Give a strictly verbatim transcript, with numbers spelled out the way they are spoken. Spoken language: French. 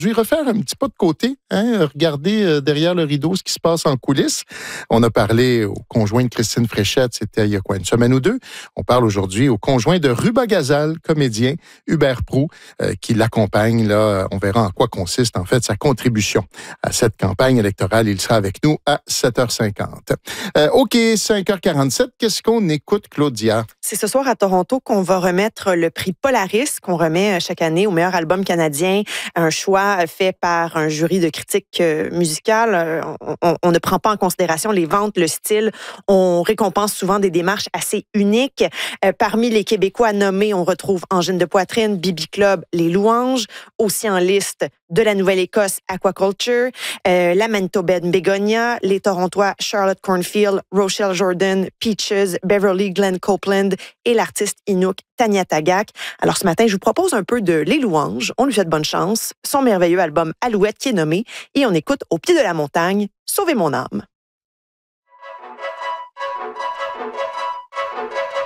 refaire un petit pas de côté, hein, regarder euh, derrière le rideau ce qui se passe en coulisses. On a parlé au conjoint de Christine Fréchette, c'était il y a quoi, une semaine ou deux. On parle aujourd'hui au conjoint de Ruba Gazal, comédien, Hubert Proulx, euh, qui l'accompagne. Là, on verra en quoi consiste en fait sa contribution à cette campagne électorale. Il sera avec nous à sept heures cinquante. Euh, OK, cinq heures quarante-sept, qu'est-ce qu'on écoute, Claudia? C'est ce soir à Toronto qu'on va remettre le prix Polaris, qu'on remet chaque année au meilleur album canadien. Un choix fait par un jury de critiques musicales. On, on, on ne prend pas en considération les ventes, le style. On récompense souvent des démarches assez uniques. Euh, parmi les Québécois nommés, on retrouve Angine de Poitrine, Bibi Club, Les Louanges. Aussi en liste de la Nouvelle-Écosse, Aquaculture, euh, la Manitobaine Bégonia, les Torontois Charlotte Cornfield, Rochelle Jordan, Peaches, Beverly Glenn Copeland et l'artiste Inuk Tanya Tagaq. Alors ce matin, je vous propose un peu de Les Louanges. On lui souhaite bonne chance. Son merveilleux album Alouette qui est nommé. Et on écoute Au pied de la montagne, Sauvez mon âme.